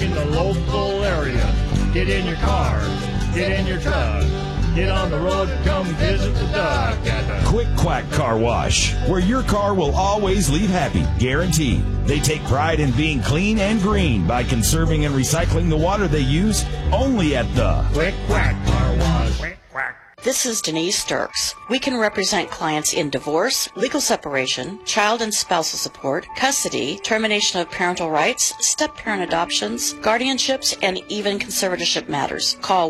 in the local area. Get in your car, get in your truck, get on the road, come visit the duck at the Quick Quack Car Wash, where your car will always leave happy, guaranteed. They take pride in being clean and green by conserving and recycling the water they use, only at the Quick Quack Car Wash. Quick Quack. This is Denise Sturks. We can represent clients in divorce, legal separation, child and spousal support, custody, termination of parental rights, step-parent adoptions, guardianships, and even conservatorship matters. Call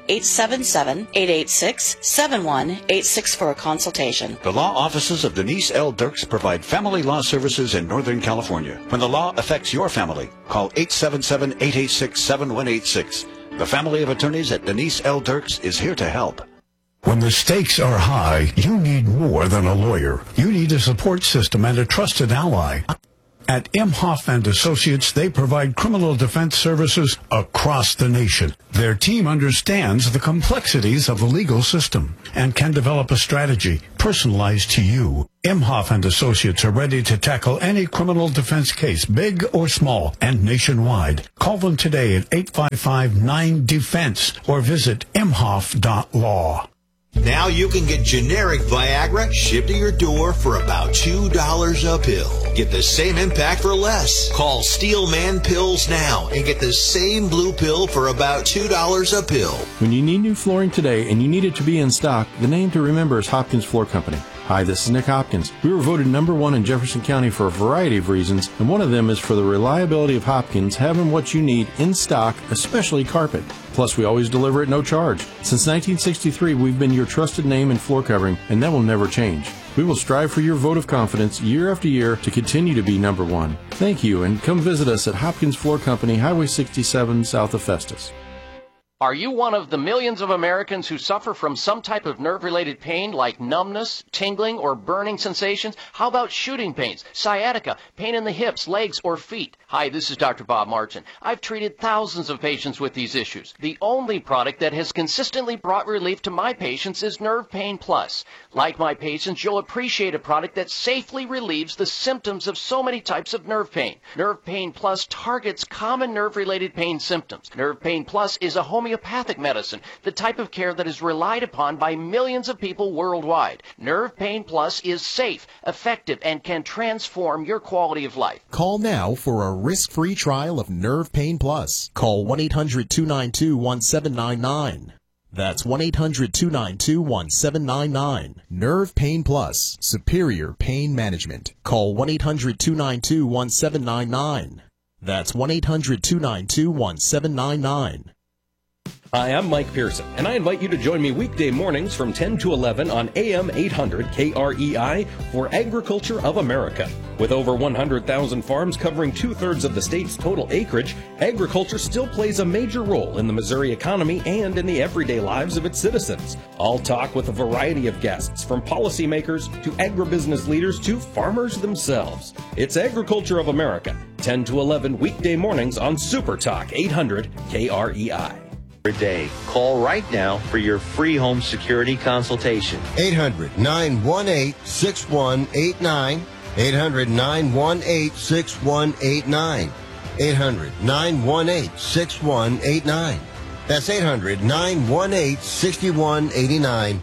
1-877-886-7186 for a consultation. The law offices of Denise L. Dirks provide family law services in Northern California. When the law affects your family, call 877-886-7186. The family of attorneys at Denise L. Dirks is here to help. When the stakes are high, you need more than a lawyer. You need a support system and a trusted ally. At Imhoff and Associates, they provide criminal defense services across the nation. Their team understands the complexities of the legal system and can develop a strategy personalized to you. Imhoff and Associates are ready to tackle any criminal defense case, big or small, and nationwide. Call them today at 855-9-DEFENSE or visit imhoff.law. Now you can get generic Viagra shipped to your door for about $2 a pill. Get the same impact for less. Call Steelman Pills now and get the same blue pill for about $2 a pill. When you need new flooring today and you need it to be in stock, the name to remember is Hopkins Floor Company. Hi, this is Nick Hopkins. We were voted #1 in Jefferson County for a variety of reasons, and one of them is for the reliability of Hopkins having what you need in stock, especially carpet. Plus, we always deliver at no charge. Since 1963, we've been your trusted name in floor covering, and that will never change. We will strive for your vote of confidence year after year to continue to be #1. Thank you, and come visit us at Hopkins Floor Company, Highway 67, south of Festus. Are you one of the millions of Americans who suffer from some type of nerve-related pain like numbness, tingling, or burning sensations? How about shooting pains, sciatica, pain in the hips, legs, or feet? Hi, this is Dr. Bob Martin. I've treated thousands of patients with these issues. The only product that has consistently brought relief to my patients is Nerve Pain Plus. Like my patients, you'll appreciate a product that safely relieves the symptoms of so many types of nerve pain. Nerve Pain Plus targets common nerve-related pain symptoms. Nerve Pain Plus is a homeopathic medicine, the type of care that is relied upon by millions of people worldwide. Nerve Pain Plus is safe, effective, and can transform your quality of life. Call now for a risk-free trial of Nerve Pain Plus. Call 1-800-292-1799. That's 1-800-292-1799. Nerve Pain Plus. Superior Pain Management. Call 1-800-292-1799. That's 1-800-292-1799. Hi, I'm Mike Pearson, and I invite you to join me weekday mornings from 10 to 11 on AM 800 KREI for Agriculture of America. With over 100,000 farms covering 2/3 of the state's total acreage, agriculture still plays a major role in the Missouri economy and in the everyday lives of its citizens. I'll talk with a variety of guests, from policymakers to agribusiness leaders to farmers themselves. It's Agriculture of America, 10 to 11 weekday mornings on Super Talk 800 KREI. Per day. Call right now for your free home security consultation. 800-918-6189. 800-918-6189. 800-918-6189. That's 800-918-6189.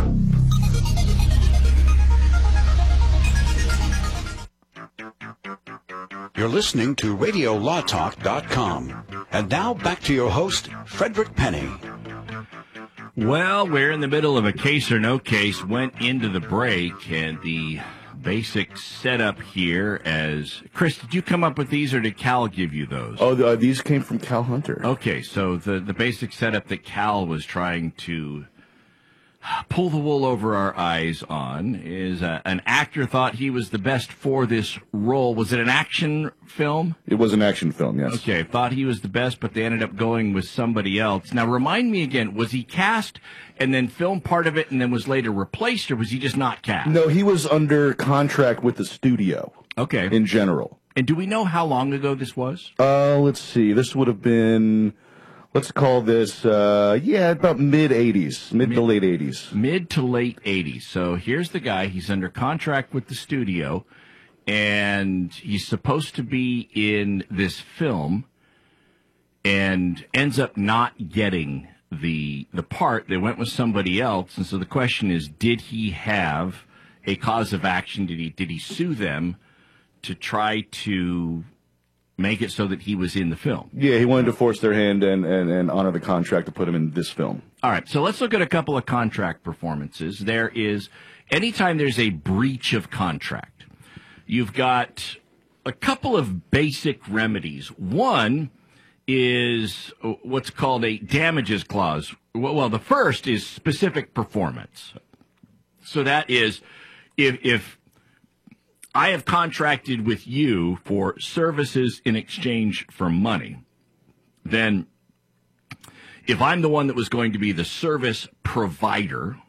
You're listening to RadioLawTalk.com. And now back to your host, Frederick Penny. Well, we're in the middle of a case or no case, went into the break, and the basic setup here as... Chris, did you come up with these, or did Cal give you those? Oh, these came from Cal Hunter. Okay, so the basic setup that Cal was trying to pull the wool over our eyes on is an actor thought he was the best for this role. Was it an action film? It was an action film, yes. Okay, thought he was the best, but they ended up going with somebody else. Now, remind me again, was he cast and then filmed part of it and then was later replaced, or was he just not cast? No, he was under contract with the studio. Okay. In general. And do we know how long ago this was? Let's see. This would have been... Let's call this, about mid-'80s, mid to late 80s. Mid to late 80s. So here's the guy. He's under contract with the studio, and he's supposed to be in this film. and ends up not getting the part. They went with somebody else, and so the question is, did he have a cause of action? Did he sue them to try to make it so that he was in the film? Yeah, he wanted to force their hand and honor the contract to put him in this film. All right, so let's look at a couple of contract performances. There is, anytime there's a breach of contract, you've got a couple of basic remedies. One is what's called a damages clause. Well, the first is specific performance. So that is, if I have contracted with you for services in exchange for money, then if I'm the one that was going to be the service provider,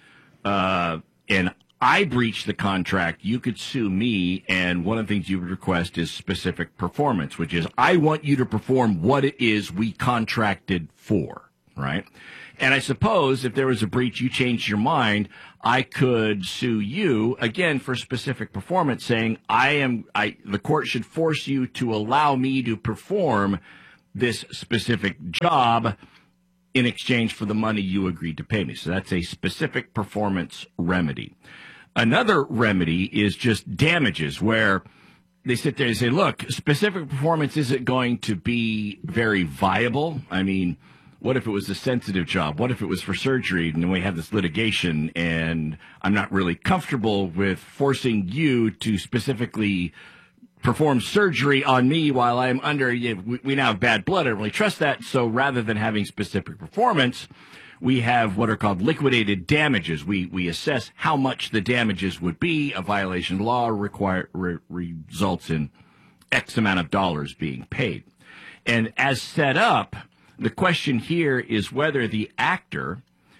and I breached the contract, you could sue me, and one of the things you would request is specific performance, which is I want you to perform what it is we contracted for, right? And I suppose if there was a breach, you changed your mind, I could sue you, again, for specific performance, saying the court should force you to allow me to perform this specific job in exchange for the money you agreed to pay me. So that's a specific performance remedy. Another remedy is just damages, where they sit there and say, look, specific performance isn't going to be very viable. I mean, what if it was a sensitive job? What if it was for surgery and then we have this litigation and I'm not really comfortable with forcing you to specifically perform surgery on me while I'm under, we now have bad blood. I don't really trust that. So rather than having specific performance, we have what are called liquidated damages. We assess how much the damages would be. A violation of law results in X amount of dollars being paid. And as set up, the question here is whether the actor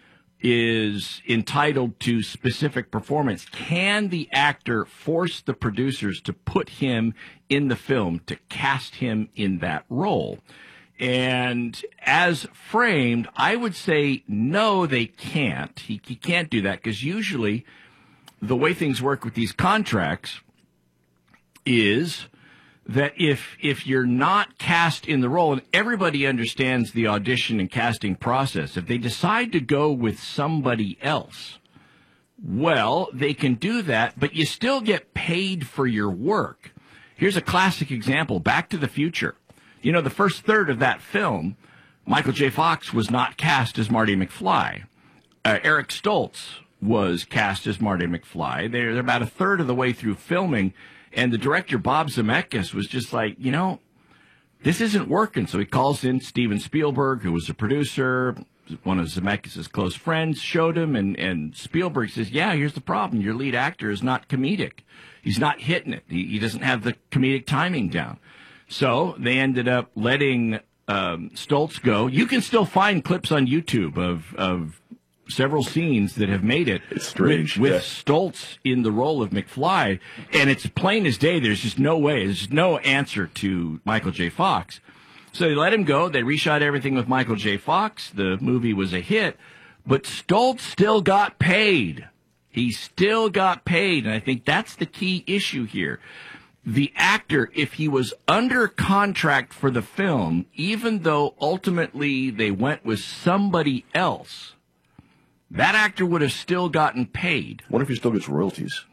is entitled to specific performance. Can the actor force the producers to put him in the film, to cast him in that role? And as framed, I would say no, they can't. He can't do that, because usually the way things work with these contracts is that if you're not cast in the role, and everybody understands the audition and casting process, if they decide to go with somebody else, well, they can do that, but you still get paid for your work. Here's a classic example, Back to the Future. You know, the first third of that film, Michael J. Fox was not cast as Marty McFly. Eric Stoltz was cast as Marty McFly. They're about a third of the way through filming, and the director, Bob Zemeckis, was just like, this isn't working. So he calls in Steven Spielberg, who was a producer, one of Zemeckis' close friends, showed him, and Spielberg says, yeah, here's the problem. Your lead actor is not comedic. He's not hitting it. He doesn't have the comedic timing down. So they ended up letting Stoltz go. You can still find clips on YouTube of several scenes that have made it. It's strange. With Stoltz in the role of McFly, and it's plain as day. There's just no way. There's no answer to Michael J. Fox. So they let him go. They reshot everything with Michael J. Fox. The movie was a hit, but Stoltz still got paid. He still got paid, and I think that's the key issue here. The actor, if he was under contract for the film, even though ultimately they went with somebody else, that actor would have still gotten paid. What if he still gets royalties?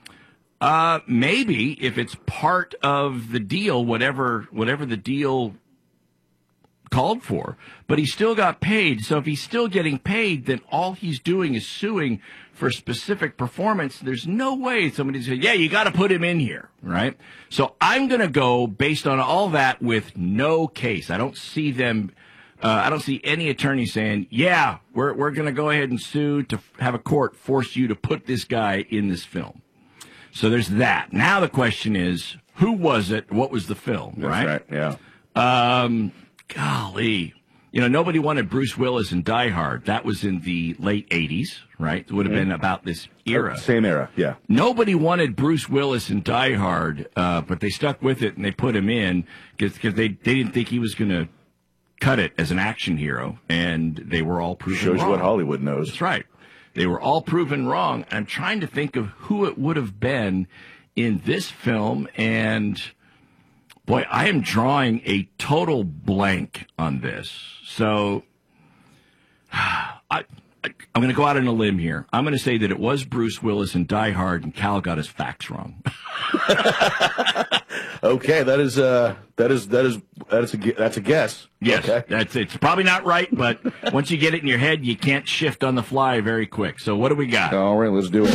Maybe, if it's part of the deal, whatever the deal called for. But he still got paid. So if he's still getting paid, then all he's doing is suing for specific performance. There's no way somebody's saying, yeah, you got to put him in here, right? So I'm going to go based on all that with no case. I don't see them. I don't see any attorney saying, yeah, we're going to go ahead and sue to have a court force you to put this guy in this film. So there's that. Now the question is, who was it? What was the film, right? That's right, yeah. Golly. Nobody wanted Bruce Willis in Die Hard. That was in the late 80s, right? It would have been about this era. Same era, yeah. Nobody wanted Bruce Willis in Die Hard, but they stuck with it and they put him in because they didn't think he was going to cut it as an action hero, and they were all proven wrong. Shows you what Hollywood knows. That's right. They were all proven wrong. I'm trying to think of who it would have been in this film, and Boy, I am drawing a total blank on this. So I'm going to go out on a limb here. I'm going to say that it was Bruce Willis in Die Hard, and Cal got his facts wrong. Okay, that's a guess. Yes, okay. It's probably not right, but once you get it in your head, you can't shift on the fly very quick. So what do we got? All right, let's do it.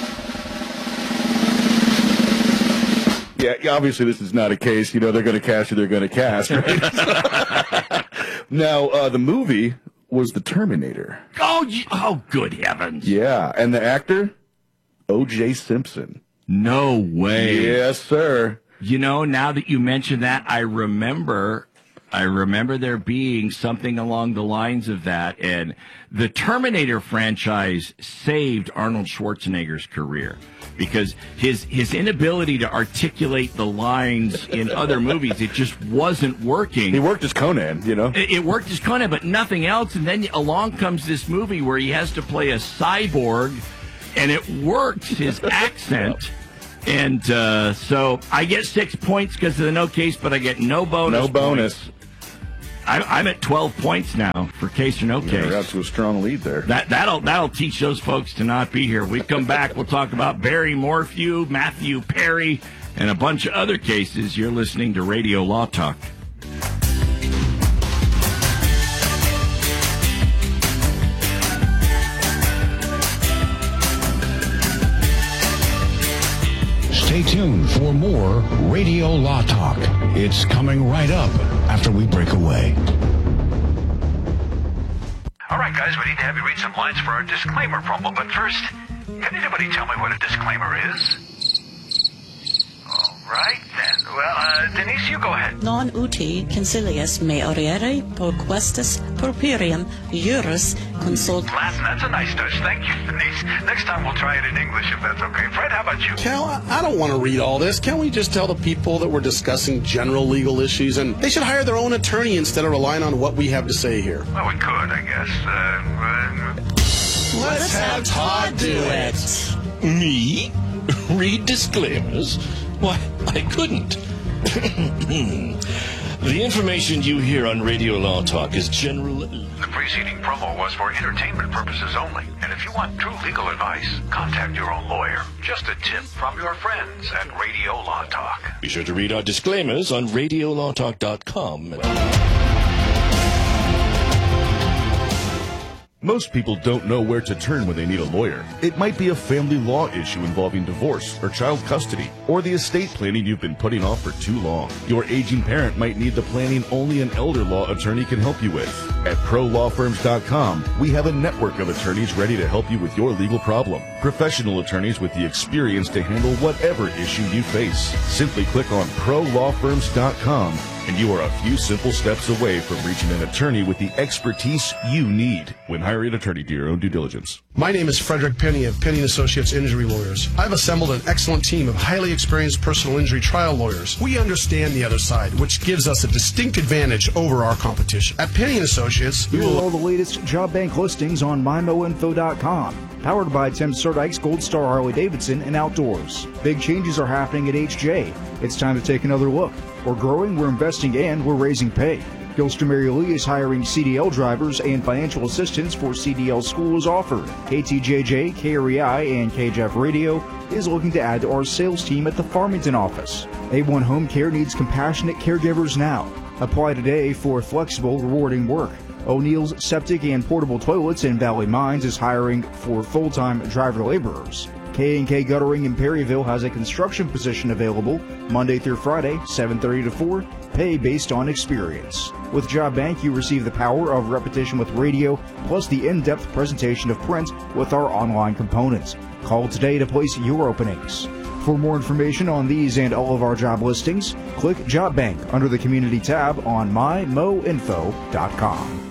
Yeah, obviously this is not a case. They're going to cast who they're going to cast. Right? Now, the movie was The Terminator. Oh, good heavens. Yeah, and the actor, O.J. Simpson. No way. Yes, sir. Now that you mention that, I remember there being something along the lines of that, and the Terminator franchise saved Arnold Schwarzenegger's career because his inability to articulate the lines in other movies, it just wasn't working. He worked as Conan, It worked as Conan, but nothing else, and then along comes this movie where he has to play a cyborg, and it works, his accent. And so I get 6 points because of the no case, but I get no bonus. No bonus. I'm at 12 points now for case or no case. You're out to a strong lead there. That'll teach those folks to not be here. We come back, we'll talk about Barry Morphew, Matthew Perry, and a bunch of other cases. You're listening to Radio Law Talk. Stay tuned for more Radio Law Talk. It's coming right up after we break away. All right, guys, we need to have you read some lines for our disclaimer promo. But first, can anybody tell me what a disclaimer is? All right, then. Well, Denise, you go ahead. Non uti concilius me oriere proquestis purpurium juris consult. Latin, that's a nice touch. Thank you, Denise. Next time we'll try it in English if that's okay. Fred, how about you? Cal, I don't want to read all this. Can't we just tell the people that we're discussing general legal issues and they should hire their own attorney instead of relying on what we have to say here? Well, we could, I guess. Let's have Todd do it. Me? Read disclaimers? Why, I couldn't. The information you hear on Radio Law Talk is general. The preceding promo was for entertainment purposes only. And if you want true legal advice, contact your own lawyer. Just a tip from your friends at Radio Law Talk. Be sure to read our disclaimers on RadioLawTalk.com. Most people don't know where to turn when they need a lawyer. It might be a family law issue involving divorce or child custody, or the estate planning you've been putting off for too long. Your aging parent might need the planning only an elder law attorney can help you with. At ProLawFirms.com, we have a network of attorneys ready to help you with your legal problem. Professional attorneys with the experience to handle whatever issue you face. Simply click on ProLawFirms.com and you are a few simple steps away from reaching an attorney with the expertise you need. When hiring an attorney, do your own due diligence. My name is Frederick Penny of Penny & Associates Injury Lawyers. I've assembled an excellent team of highly experienced personal injury trial lawyers. We understand the other side, which gives us a distinct advantage over our competition. At Penny & Associates, we will... all the latest job bank listings on MyMoInfo.com. Powered by Tim Sturdike's Gold Star Harley-Davidson and Outdoors. Big changes are happening at HJ. It's time to take another look. We're growing, we're investing, and we're raising pay. Gilster Mary Lee is hiring CDL drivers, and financial assistance for CDL school is offered. KTJJ, KREI, and KJF Radio is looking to add to our sales team at the Farmington office. A1 Home Care needs compassionate caregivers now. Apply today for flexible, rewarding work. O'Neill's Septic and Portable Toilets in Valley Mines is hiring for full-time driver laborers. K&K Guttering in Perryville has a construction position available Monday through Friday, 7:30 to 4, pay based on experience. With Job Bank, you receive the power of repetition with radio, plus the in-depth presentation of print with our online components. Call today to place your openings. For more information on these and all of our job listings, click Job Bank under the Community tab on MyMoInfo.com.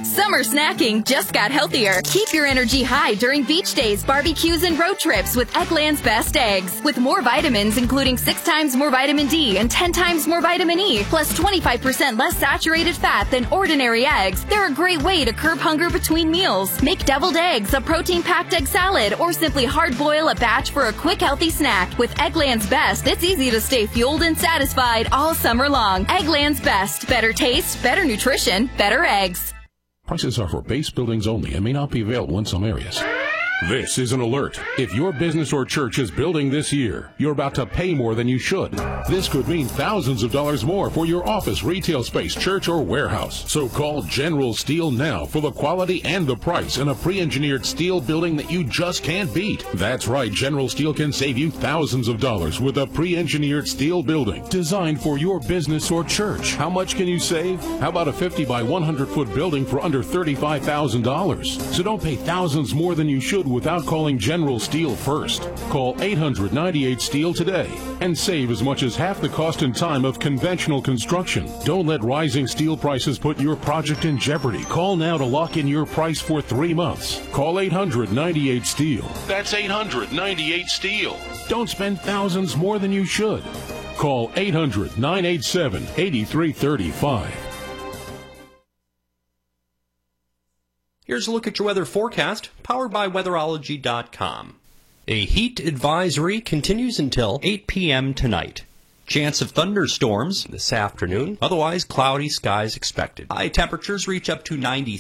Summer snacking just got healthier. Keep your energy high during beach days, barbecues, and road trips with Eggland's Best Eggs. With more vitamins, including 6 times more vitamin D and 10 times more vitamin E, plus 25% less saturated fat than ordinary eggs, they're a great way to curb hunger between meals. Make deviled eggs, a protein-packed egg salad, or simply hard-boil a batch for a quick, healthy snack. With Eggland's Best, it's easy to stay fueled and satisfied all summer long. Eggland's Best. Better taste, better nutrition, better eggs. Prices are for base buildings only and may not be available in some areas. This is an alert. If your business or church is building this year, you're about to pay more than you should. This could mean thousands of dollars more for your office, retail space, church, or warehouse. So call General Steel now for the quality and the price in a pre-engineered steel building that you just can't beat. That's right, General Steel can save you thousands of dollars with a pre-engineered steel building designed for your business or church. How much can you save? How about a 50 by 100 foot building for under $35,000? So don't pay thousands more than you should without calling General Steel first. Call 800-98-STEEL today and save as much as half the cost and time of conventional construction. Don't let rising steel prices put your project in jeopardy. Call now to lock in your price for 3 months. Call 800-98-STEEL. That's 800-98-STEEL. Don't spend thousands more than you should. Call 800-987-8335. Here's a look at your weather forecast, powered by weatherology.com. A heat advisory continues until 8 p.m. tonight. Chance of thunderstorms this afternoon. Otherwise, cloudy skies expected. High temperatures reach up to 93.